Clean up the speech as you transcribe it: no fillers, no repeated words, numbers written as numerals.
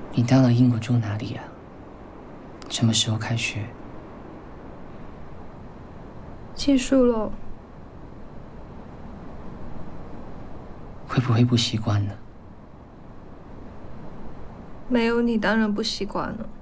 你到了英国住哪里啊？什么时候开学？ 结束了。 会不会不习惯呢？ 没有你当然不习惯了。